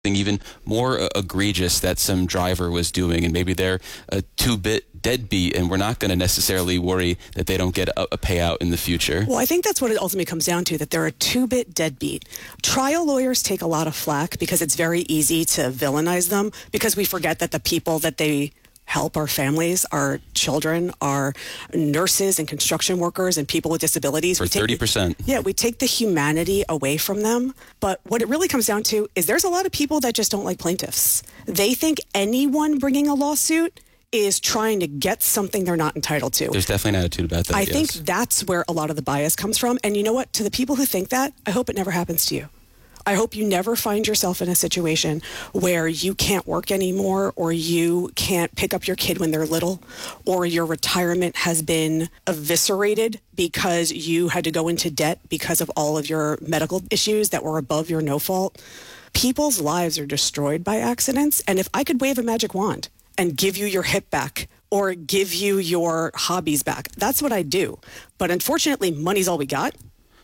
even more egregious that some driver was doing, and maybe they're a two-bit deadbeat, and we're not going to necessarily worry that they don't get a payout in the future. Well, I think that's what it ultimately comes down to, that they're a two-bit deadbeat. Trial lawyers take a lot of flack because it's very easy to villainize them, because we forget that the people that they help are families, our children, our nurses and construction workers and people with disabilities. For 30%. We take the humanity away from them. But what it really comes down to is there's a lot of people that just don't like plaintiffs. They think anyone bringing a lawsuit is trying to get something they're not entitled to. There's definitely an attitude about that. I think that's where a lot of the bias comes from. And you know what? To the people who think that, I hope it never happens to you. I hope you never find yourself in a situation where you can't work anymore, or you can't pick up your kid when they're little, or your retirement has been eviscerated because you had to go into debt because of all of your medical issues that were above your no fault. People's lives are destroyed by accidents. And if I could wave a magic wand and give you your hip back or give you your hobbies back, that's what I do. But unfortunately, money's all we got.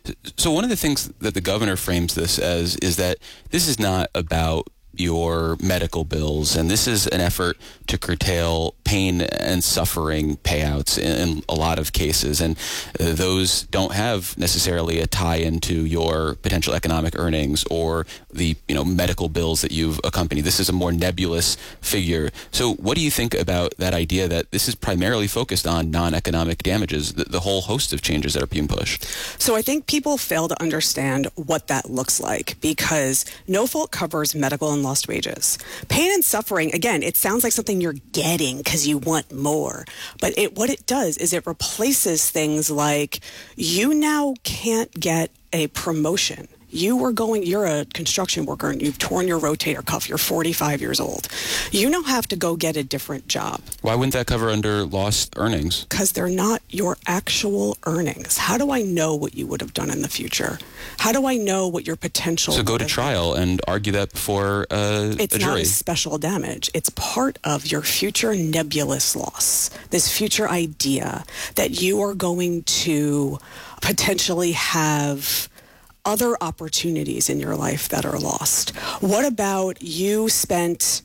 So one of the things that the governor frames this as is that this is not about your medical bills, and this is an effort to curtail pain and suffering payouts in a lot of cases, and those don't have necessarily a tie into your potential economic earnings or the medical bills that you've accompanied. This is a more nebulous figure. So what do you think about that idea that this is primarily focused on non-economic damages, the whole host of changes that are being pushed? So I think people fail to understand what that looks like, because no fault covers medical and lost wages. Pain and suffering, again, it sounds like something you're getting because you want more. But what it does is it replaces things like, you now can't get a promotion. You're a construction worker and you've torn your rotator cuff. You're 45 years old. You now have to go get a different job. Why wouldn't that cover under lost earnings? Because they're not your actual earnings. How do I know what you would have done in the future? How do I know what your potential? So go to trial and argue that before a jury. It's not a special damage. It's part of your future nebulous loss. This future idea that you are going to potentially have other opportunities in your life that are lost. What about you spent,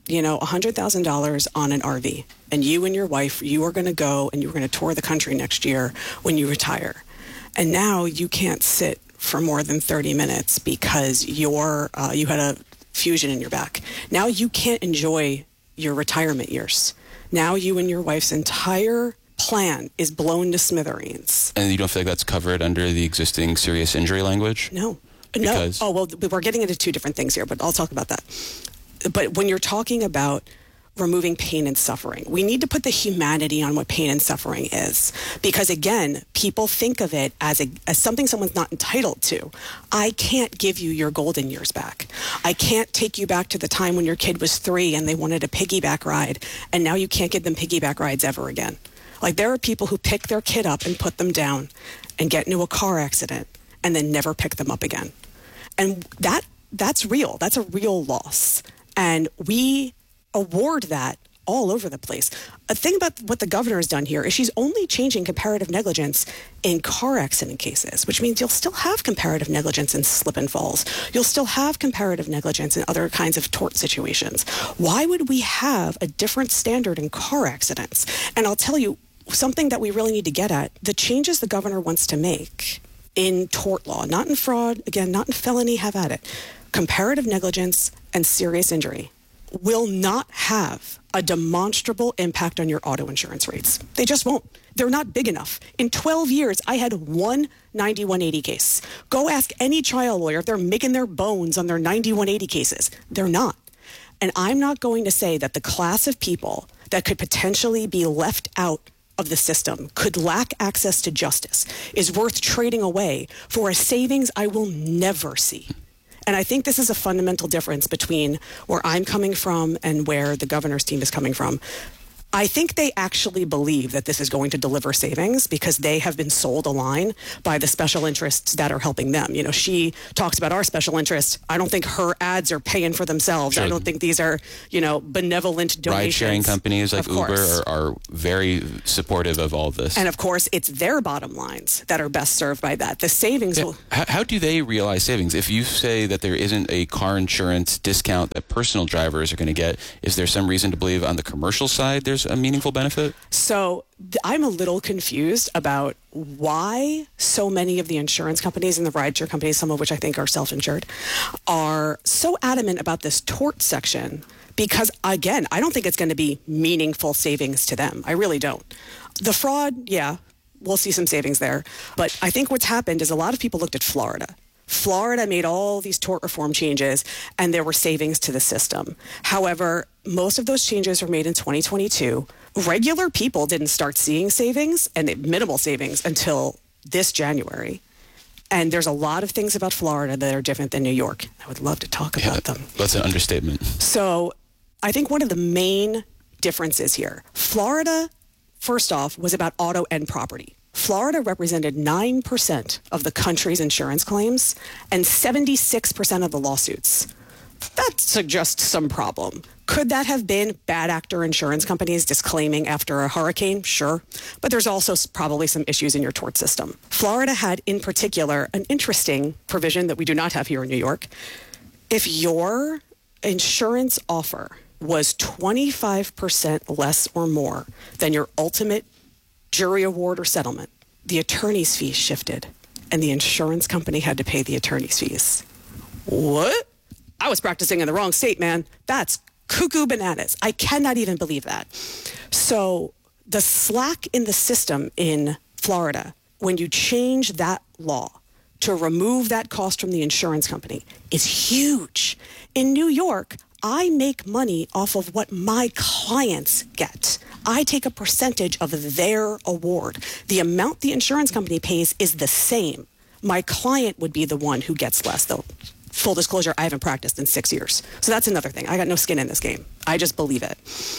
$100,000 on an RV, and you and your wife, you are going to go and you're going to tour the country next year when you retire. And now you can't sit for more than 30 minutes because you had a fusion in your back. Now you can't enjoy your retirement years. Now you and your wife's entire plan is blown to smithereens. And you don't feel like that's covered under the existing serious injury language? No. Because? No. Oh, well, we're getting into two different things here, but I'll talk about that. But when you're talking about removing pain and suffering, we need to put the humanity on what pain and suffering is. Because again, people think of it as something someone's not entitled to. I can't give you your golden years back. I can't take you back to the time when your kid was 3 and they wanted a piggyback ride, and now you can't give them piggyback rides ever again. Like, there are people who pick their kid up and put them down and get into a car accident and then never pick them up again. And that's real. That's a real loss. And we award that all over the place. A thing about what the governor has done here is she's only changing comparative negligence in car accident cases, which means you'll still have comparative negligence in slip and falls. You'll still have comparative negligence in other kinds of tort situations. Why would we have a different standard in car accidents? And I'll tell you, something that we really need to get at, the changes the governor wants to make in tort law, not in fraud, again, not in felony, have at it. Comparative negligence and serious injury will not have a demonstrable impact on your auto insurance rates. They just won't. They're not big enough. In 12 years, I had one 9180 case. Go ask any trial lawyer if they're making their bones on their 9180 cases. They're not. And I'm not going to say that the class of people that could potentially be left out of the system, could lack access to justice, is worth trading away for a savings I will never see. And I think this is a fundamental difference between where I'm coming from and where the governor's team is coming from. I think they actually believe that this is going to deliver savings because they have been sold a line by the special interests that are helping them. You know, she talks about our special interests. I don't think her ads are paying for themselves. Sure. I don't think these are, you know, benevolent donations. Ride-sharing companies like Uber are very supportive of all of this. And of course, it's their bottom lines that are best served by that. The savings will... How do they realize savings? If you say that there isn't a car insurance discount that personal drivers are going to get, is there some reason to believe on the commercial side there's a meaningful benefit? So I'm a little confused about why so many of the insurance companies and the rideshare companies, some of which I think are self-insured, are so adamant about this tort section because, again, I don't think it's going to be meaningful savings to them. I really don't. The fraud, yeah, we'll see some savings there. But I think what's happened is a lot of people looked at Florida. Florida made all these tort reform changes, and there were savings to the system. However, most of those changes were made in 2022. Regular people didn't start seeing savings, and minimal savings, until this January. And there's a lot of things about Florida that are different than New York. I would love to talk about them. That's an understatement. So I think one of the main differences here, Florida, first off, was about auto and property. Florida represented 9% of the country's insurance claims and 76% of the lawsuits. That suggests some problem. Could that have been bad actor insurance companies disclaiming after a hurricane? Sure. But there's also probably some issues in your tort system. Florida had, in particular, an interesting provision that we do not have here in New York. If your insurance offer was 25% less or more than your ultimate jury award or settlement, the attorney's fees shifted, and the insurance company had to pay the attorney's fees. What? I was practicing in the wrong state, man. That's cuckoo bananas. I cannot even believe that. So the slack in the system in Florida, when you change that law to remove that cost from the insurance company, is huge. In New York, I make money off of what my clients get. I take a percentage of their award. The amount the insurance company pays is the same. My client would be the one who gets less, though. Full disclosure, I haven't practiced in 6 years. So that's another thing. I got no skin in this game. I just believe it.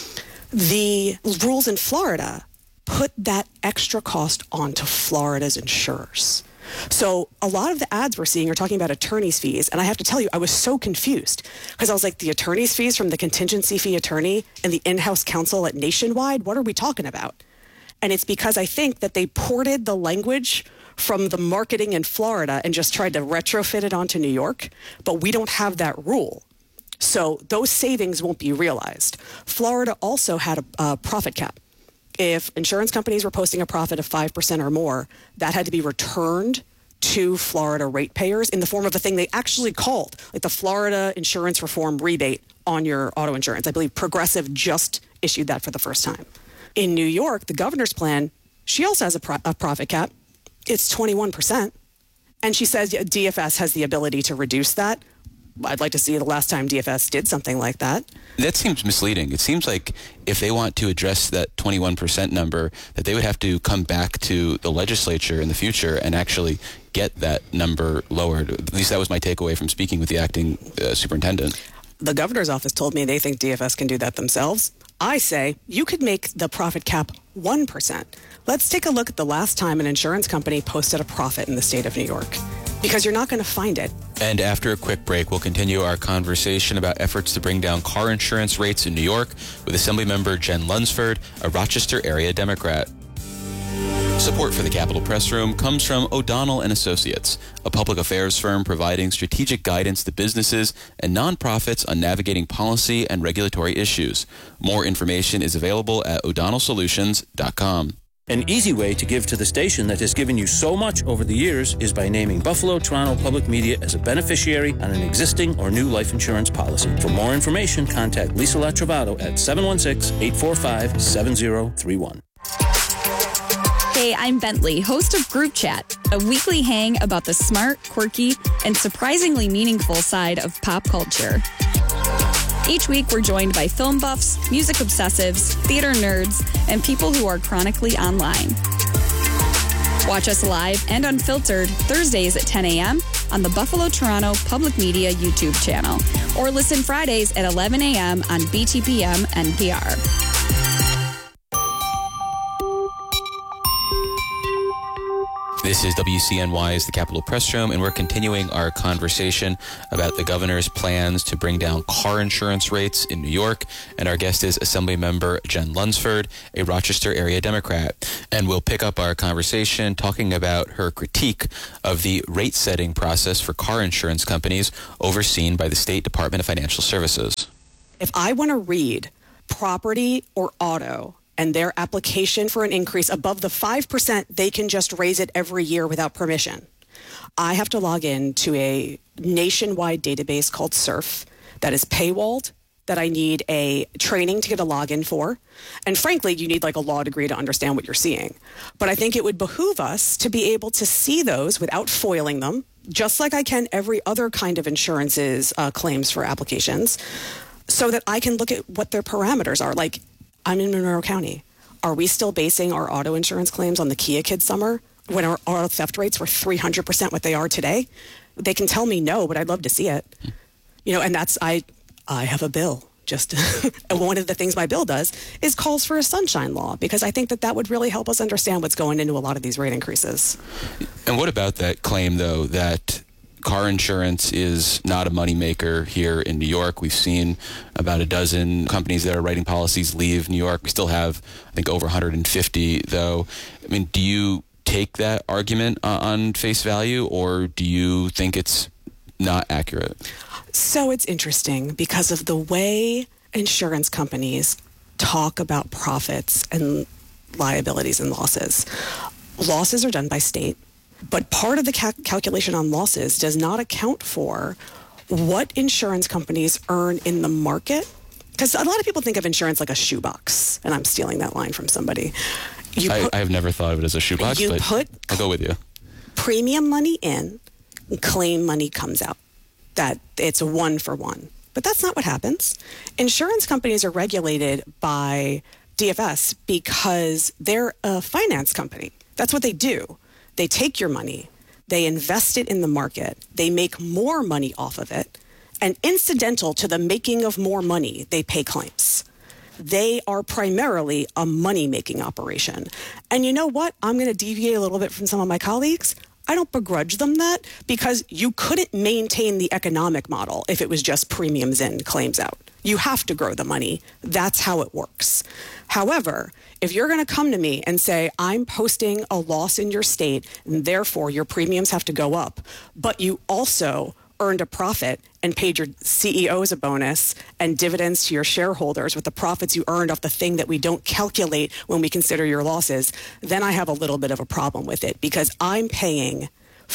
The rules in Florida put that extra cost onto Florida's insurers. So a lot of the ads we're seeing are talking about attorney's fees. And I have to tell you, I was so confused because I was like, the attorney's fees from the contingency fee attorney and the in-house counsel at Nationwide, what are we talking about? And it's because I think that they ported the language from the marketing in Florida and just tried to retrofit it onto New York. But we don't have that rule. So those savings won't be realized. Florida also had a profit cap. If insurance companies were posting a profit of 5% or more, that had to be returned to Florida ratepayers in the form of a thing they actually called, like the Florida Insurance Reform Rebate on your auto insurance. I believe Progressive just issued that for the first time. In New York, the governor's plan, she also has a profit cap. It's 21%. And she says DFS has the ability to reduce that. I'd like to see the last time DFS did something like that. That seems misleading. It seems like if they want to address that 21% number, that they would have to come back to the legislature in the future and actually get that number lowered. At least that was my takeaway from speaking with the acting superintendent. The governor's office told me they think DFS can do that themselves. I say you could make the profit cap 1%. Let's take a look at the last time an insurance company posted a profit in the state of New York, because you're not going to find it. And after a quick break, we'll continue our conversation about efforts to bring down car insurance rates in New York with Assemblymember Jen Lunsford, a Rochester area Democrat. Support for the Capitol Press Room comes from O'Donnell & Associates, a public affairs firm providing strategic guidance to businesses and nonprofits on navigating policy and regulatory issues. More information is available at o'donnellsolutions.com. An easy way to give to the station that has given you so much over the years is by naming Buffalo Toronto Public Media as a beneficiary on an existing or new life insurance policy. For more information, contact Lisa Latrovato at 716-845-7031. Hey, I'm Bentley, host of Group Chat, a weekly hang about the smart, quirky, and surprisingly meaningful side of pop culture. Each week, we're joined by film buffs, music obsessives, theater nerds, and people who are chronically online. Watch us live and unfiltered Thursdays at 10 a.m. on the Buffalo Toronto Public Media YouTube channel, or listen Fridays at 11 a.m. on BTPM NPR. This is WCNY's The Capitol Press Room, and we're continuing our conversation about the governor's plans to bring down car insurance rates in New York. And our guest is Assemblymember Jen Lunsford, a Rochester area Democrat. And we'll pick up our conversation talking about her critique of the rate-setting process for car insurance companies overseen by the State Department of Financial Services. If I want to read property or auto and their application for an increase above the 5%, they can just raise it every year without permission. I have to log in to a nationwide database called SURF that is paywalled, that I need a training to get a login for. And frankly, you need like a law degree to understand what you're seeing. But I think it would behoove us to be able to see those without foiling them, just like I can every other kind of insurance's claims for applications, so that I can look at what their parameters are. Like, I'm in Monroe County. Are we still basing our auto insurance claims on the Kia Kids summer when our auto theft rates were 300% what they are today? They can tell me no, but I'd love to see it. You know, and that's, I have a bill. Just and one of the things my bill does is calls for a sunshine law, because I think that would really help us understand what's going into a lot of these rate increases. And what about that claim, though, that car insurance is not a moneymaker here in New York? We've seen about a dozen companies that are writing policies leave New York. We still have, I think, over 150, though. I mean, do you take that argument on face value, or do you think it's not accurate? So it's interesting because of the way insurance companies talk about profits and liabilities and losses. Losses are done by state. But part of the calculation on losses does not account for what insurance companies earn in the market. Because a lot of people think of insurance like a shoebox, and I'm stealing that line from somebody. I have never thought of it as a shoebox, but I'll go with you. Premium money in, and claim money comes out. That it's a one for one. But that's not what happens. Insurance companies are regulated by DFS because they're a finance company. That's what they do. They take your money, they invest it in the market, they make more money off of it, and incidental to the making of more money, they pay claims. They are primarily a money-making operation. And you know what? I'm going to deviate a little bit from some of my colleagues. I don't begrudge them that, because you couldn't maintain the economic model if it was just premiums in, claims out. You have to grow the money. That's how it works. However, if you're going to come to me and say, I'm posting a loss in your state, and therefore your premiums have to go up, but you also earned a profit and paid your CEOs a bonus and dividends to your shareholders with the profits you earned off the thing that we don't calculate when we consider your losses, then I have a little bit of a problem with it, because I'm paying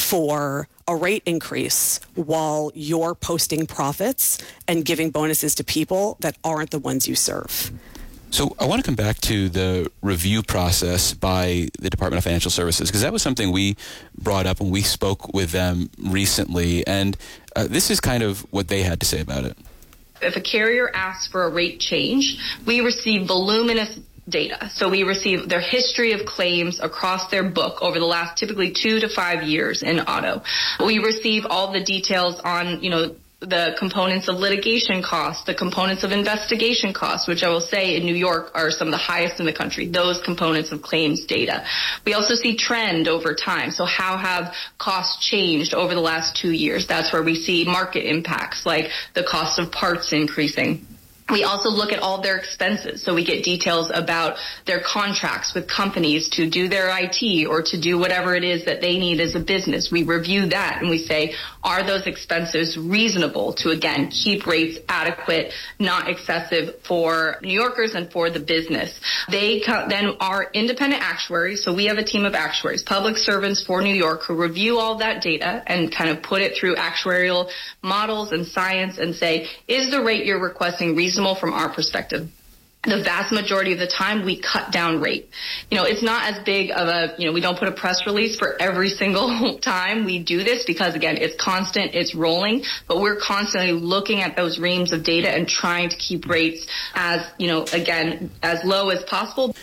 for a rate increase while you're posting profits and giving bonuses to people that aren't the ones you serve. So I want to come back to the review process by the Department of Financial Services, because that was something we brought up when we spoke with them recently, and this is kind of what they had to say about it. If a carrier asks for a rate change, we receive voluminous data. So we receive their history of claims across their book over the last typically 2 to 5 years in auto. We receive all the details on, the components of litigation costs, the components of investigation costs, which I will say in New York are some of the highest in the country, those components of claims data. We also see trend over time. So how have costs changed over the last 2 years? That's where we see market impacts, like the cost of parts increasing. We also look at all their expenses. So we get details about their contracts with companies to do their IT or to do whatever it is that they need as a business. We review that and we say, are those expenses reasonable to, again, keep rates adequate, not excessive for New Yorkers and for the business? They then are independent actuaries. So we have a team of actuaries, public servants for New York, who review all that data and kind of put it through actuarial models and science and say, is the rate you're requesting reasonable from our perspective? The vast majority of the time, we cut down rate. It's not as big of a, we don't put a press release for every single time we do this, because, again, it's constant, it's rolling, but we're constantly looking at those reams of data and trying to keep rates as, again, as low as possible.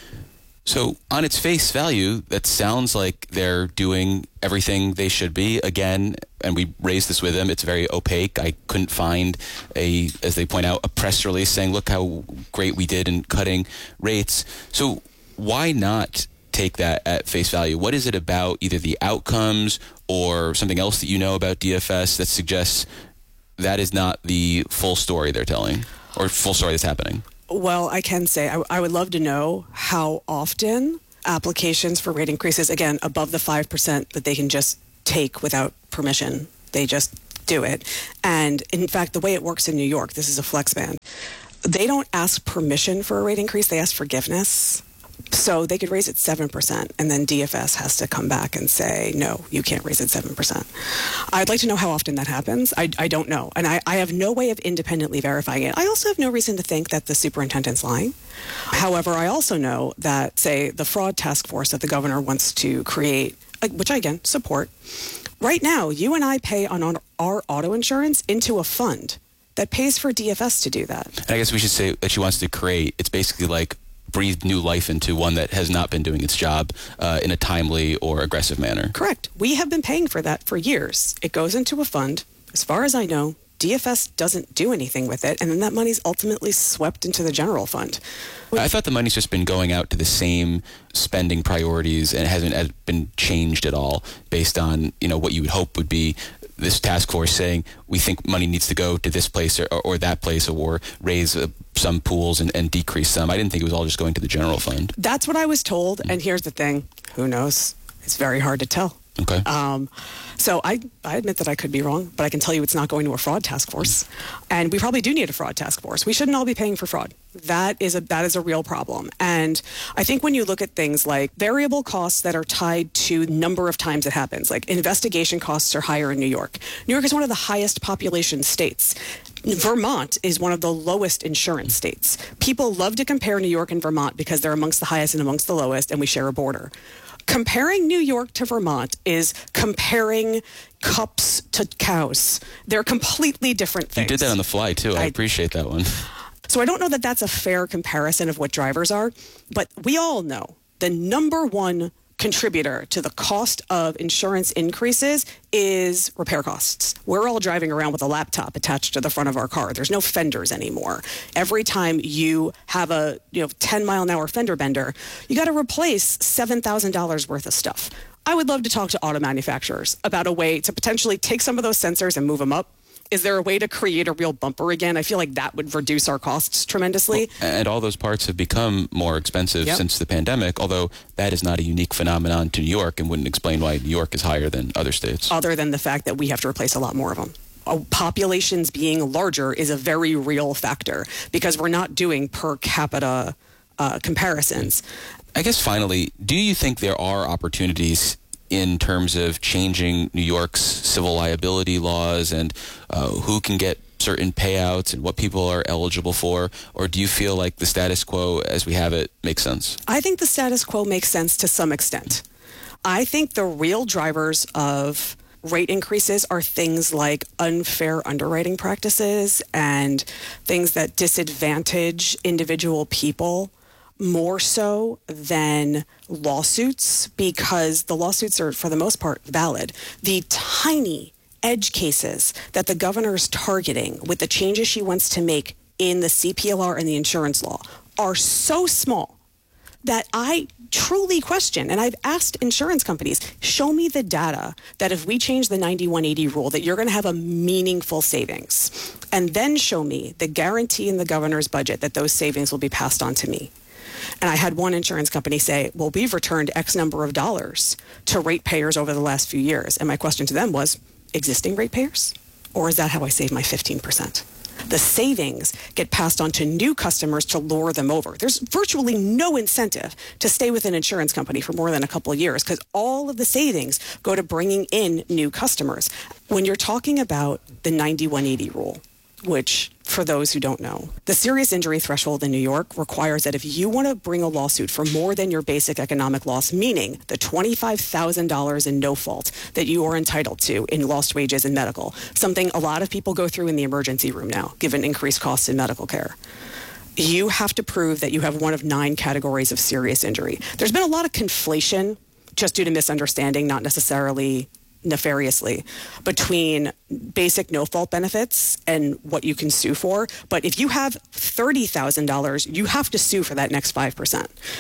So on its face value, that sounds like they're doing everything they should be. Again, and we raised this with them, it's very opaque. I couldn't find as they point out, a press release saying, look how great we did in cutting rates. So why not take that at face value. What is it about either the outcomes or something else that you know about DFS that suggests that is not the full story they're telling or full story that's happening? Well, I can say I would love to know how often applications for rate increases, again, above the 5% that they can just take without permission. They just do it. And in fact, the way it works in New York, this is a flex band. They don't ask permission for a rate increase. They ask forgiveness. So they could raise it 7%, and then DFS has to come back and say, no, you can't raise it 7%. I'd like to know how often that happens. I don't know. And I have no way of independently verifying it. I also have no reason to think that the superintendent's lying. However, I also know that, say, the fraud task force that the governor wants to create, which I, again, support, right now, you and I pay on our auto insurance into a fund that pays for DFS to do that. And I guess we should say that she wants to create, it's basically like breathe new life into one that has not been doing its job in a timely or aggressive manner. Correct. We have been paying for that for years. It goes into a fund. As far as I know, DFS doesn't do anything with it, and then that money's ultimately swept into the general fund. I thought the money's just been going out to the same spending priorities, and it hasn't been changed at all based on, what you would hope would be this task force saying we think money needs to go to this place or that place, or raise some pools and decrease some. I didn't think it was all just going to the general fund. That's what I was told, and here's the thing. Who knows? It's very hard to tell. Okay. So I admit that I could be wrong, but I can tell you it's not going to a fraud task force. And we probably do need a fraud task force. We shouldn't all be paying for fraud. That is a real problem. And I think when you look at things like variable costs that are tied to number of times it happens, like investigation costs are higher in New York. New York is one of the highest population states. Vermont is one of the lowest insurance states. People love to compare New York and Vermont because they're amongst the highest and amongst the lowest, and we share a border. Comparing New York to Vermont is comparing cups to cows. They're completely different things. You did that on the fly, too. I appreciate that one. So I don't know that that's a fair comparison of what drivers are, but we all know the number one contributor to the cost of insurance increases is repair costs. We're all driving around with a laptop attached to the front of our car. There's no fenders anymore. Every time you have a 10-mile-an-hour fender bender, you got to replace $7,000 worth of stuff. I would love to talk to auto manufacturers about a way to potentially take some of those sensors and move them up. Is there a way to create a real bumper again? I feel like that would reduce our costs tremendously. Well, and all those parts have become more expensive since the pandemic, although that is not a unique phenomenon to New York and wouldn't explain why New York is higher than other states. Other than the fact that we have to replace a lot more of them. Populations being larger is a very real factor because we're not doing per capita comparisons. I guess finally, do you think there are opportunities in terms of changing New York's civil liability laws and who can get certain payouts and what people are eligible for? Or do you feel like the status quo as we have it makes sense? I think the status quo makes sense to some extent. I think the real drivers of rate increases are things like unfair underwriting practices and things that disadvantage individual people more so than lawsuits, because the lawsuits are, for the most part, valid. The tiny edge cases that the governor is targeting with the changes she wants to make in the CPLR and the insurance law are so small that I truly question, and I've asked insurance companies, show me the data that if we change the 9180 rule that you're going to have a meaningful savings, and then show me the guarantee in the governor's budget that those savings will be passed on to me. And I had one insurance company say, well, we've returned X number of dollars to ratepayers over the last few years. And my question to them was, existing ratepayers? Or is that how I save my 15%? The savings get passed on to new customers to lure them over. There's virtually no incentive to stay with an insurance company for more than a couple of years because all of the savings go to bringing in new customers. When you're talking about the 9180 rule, which, for those who don't know, the serious injury threshold in New York requires that if you want to bring a lawsuit for more than your basic economic loss, meaning the $25,000 in no fault that you are entitled to in lost wages and medical, something a lot of people go through in the emergency room now, given increased costs in medical care, you have to prove that you have one of 9 categories of serious injury. There's been a lot of conflation, just due to misunderstanding, not necessarily nefariously, between basic no-fault benefits and what you can sue for. But if you have $30,000, you have to sue for that next 5%.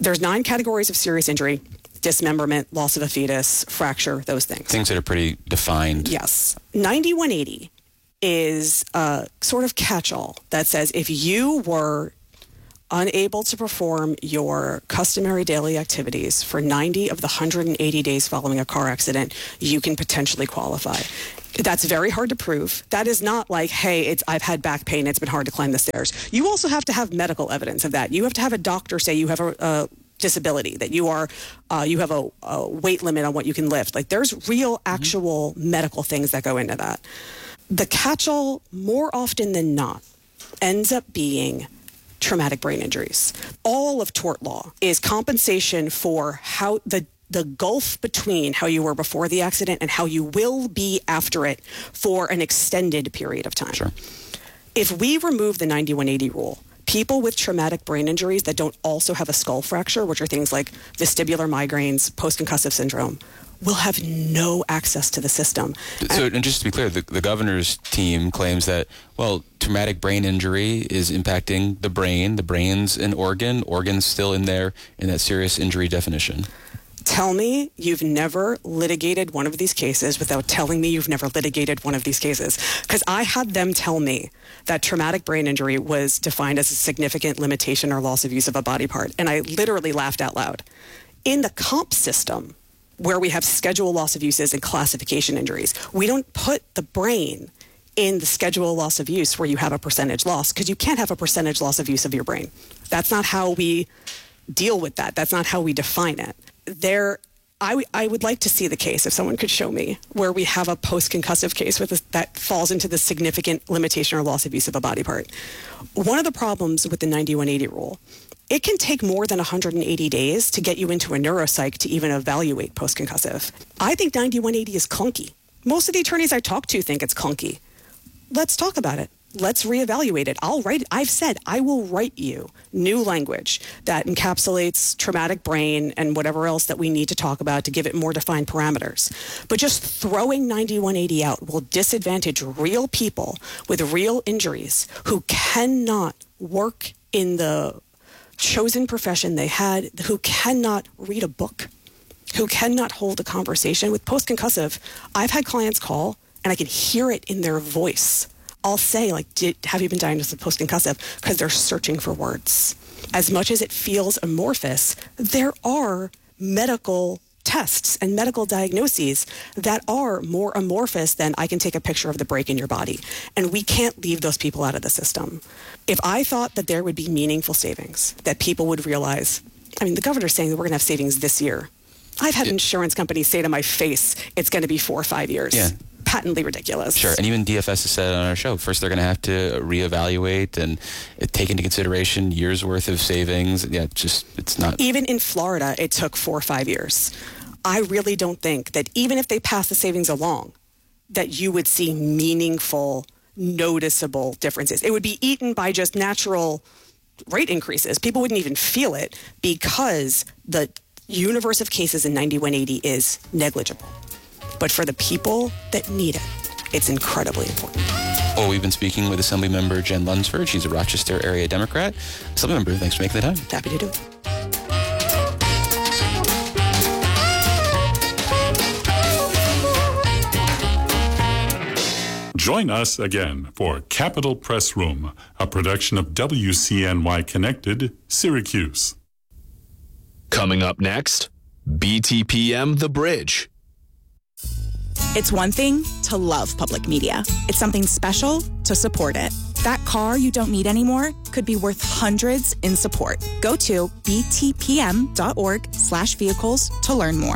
There's 9 categories of serious injury: dismemberment, loss of a fetus, fracture, those things. Things that are pretty defined. Yes. 9180 is a sort of catch-all that says if you were unable to perform your customary daily activities for 90 of the 180 days following a car accident, you can potentially qualify. That's very hard to prove. That is not like, hey, I've had back pain, it's been hard to climb the stairs. You also have to have medical evidence of that. You have to have a doctor say you have a disability, that you have a weight limit on what you can lift. Like, there's real, actual medical things that go into that. The catch-all, more often than not, ends up being traumatic brain injuries. All of tort law is compensation for how the gulf between how you were before the accident and how you will be after it for an extended period of time. Sure. If we remove the 9180 rule, people with traumatic brain injuries that don't also have a skull fracture, which are things like vestibular migraines, post-concussive syndrome, will have no access to the system. So, and just to be clear, the governor's team claims that, well, traumatic brain injury is impacting the brain. The brain's an organ. Organ's still in there in that serious injury definition. Tell me you've never litigated one of these cases without telling me you've never litigated one of these cases. Because I had them tell me that traumatic brain injury was defined as a significant limitation or loss of use of a body part. And I literally laughed out loud. In the comp system, where we have schedule loss of uses and classification injuries, we don't put the brain in the schedule loss of use where you have a percentage loss, because you can't have a percentage loss of use of your brain. That's not how we deal with that. That's not how we define it. I would like to see the case, if someone could show me, where we have a post-concussive case that falls into the significant limitation or loss of use of a body part. One of the problems with the 9180 rule, it can take more than 180 days to get you into a neuropsych to even evaluate post-concussive. I think 9180 is clunky. Most of the attorneys I talk to think it's clunky. Let's talk about it. Let's reevaluate it. I've said I will write you new language that encapsulates traumatic brain and whatever else that we need to talk about to give it more defined parameters. But just throwing 9180 out will disadvantage real people with real injuries who cannot work in the chosen profession they had, who cannot read a book, who cannot hold a conversation. With post-concussive, I've had clients call and I can hear it in their voice. I'll say, like, have you been diagnosed with post-concussive? Because they're searching for words. As much as it feels amorphous, there are medical tests and medical diagnoses that are more amorphous than I can take a picture of the break in your body. And we can't leave those people out of the system. If I thought that there would be meaningful savings, that people would realize, I mean, the governor's saying that we're going to have savings this year. I've had insurance companies say to my face, it's going to be 4 or 5 years. Yeah. Patently ridiculous. Sure. And even DFS has said on our show, first they're going to have to reevaluate and take into consideration years worth of savings. Yeah, it's not. Even in Florida, it took 4 or 5 years. I really don't think that even if they pass the savings along, that you would see meaningful, noticeable differences. It would be eaten by just natural rate increases. People wouldn't even feel it because the universe of cases in 9180 is negligible. But for the people that need it, it's incredibly important. Well, we've been speaking with Assemblymember Jen Lunsford. She's a Rochester area Democrat. Assemblymember, thanks for making the time. Happy to do it. Join us again for Capitol Press Room, a production of WCNY Connected, Syracuse. Coming up next, BTPM The Bridge. It's one thing to love public media. It's something special to support it. That car you don't need anymore could be worth hundreds in support. Go to btpm.org/vehicles to learn more.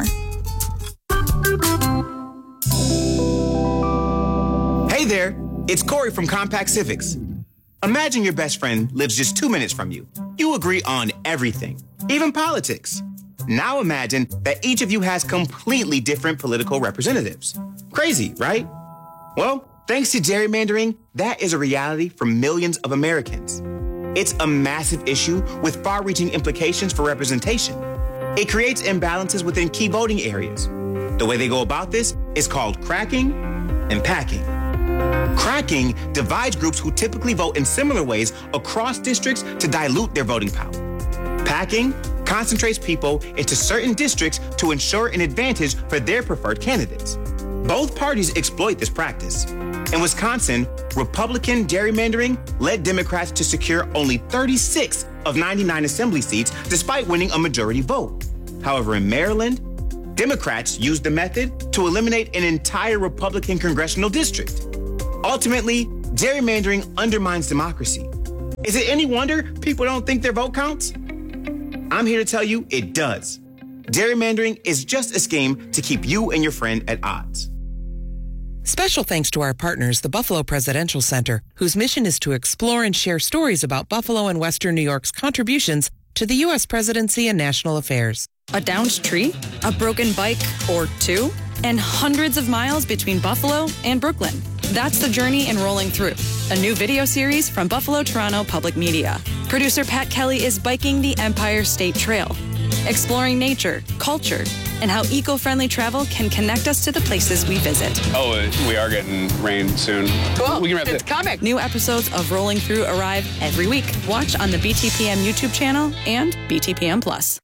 Hey there, it's Corey from Compact Civics. Imagine your best friend lives just 2 minutes from you. You agree on everything, even politics. Now imagine that each of you has completely different political representatives. Crazy, right? Well, thanks to gerrymandering, that is a reality for millions of Americans. It's a massive issue with far-reaching implications for representation. It creates imbalances within key voting areas. The way they go about this is called cracking and packing. Cracking divides groups who typically vote in similar ways across districts to dilute their voting power. Packing concentrates people into certain districts to ensure an advantage for their preferred candidates. Both parties exploit this practice. In Wisconsin, Republican gerrymandering led Democrats to secure only 36 of 99 assembly seats despite winning a majority vote. However, in Maryland, Democrats used the method to eliminate an entire Republican congressional district. Ultimately, gerrymandering undermines democracy. Is it any wonder people don't think their vote counts? I'm here to tell you it does. Gerrymandering is just a scheme to keep you and your friend at odds. Special thanks to our partners, the Buffalo Presidential Center, whose mission is to explore and share stories about Buffalo and Western New York's contributions to the U.S. presidency and national affairs. A downed tree, a broken bike or two, and hundreds of miles between Buffalo and Brooklyn. That's the journey in Rolling Through, a new video series from Buffalo Toronto Public Media. Producer Pat Kelly is biking the Empire State Trail, exploring nature, culture, and how eco-friendly travel can connect us to the places we visit. Oh, we are getting rain soon. Cool. We can wrap it's coming. New episodes of Rolling Through arrive every week. Watch on the BTPM YouTube channel and BTPM Plus.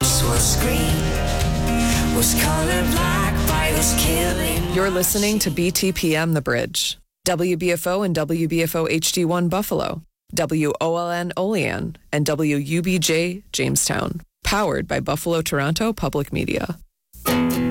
You're listening to BTPM The Bridge. WBFO and WBFO HD1 Buffalo, WOLN Olean, and WUBJ Jamestown. Powered by Buffalo Toronto Public Media.